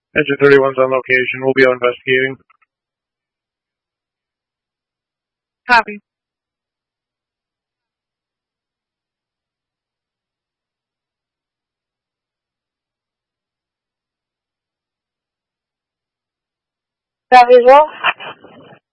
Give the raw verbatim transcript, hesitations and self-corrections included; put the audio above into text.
Engine thirty-one's on location. We'll be out investigating. Copy. Copy as well.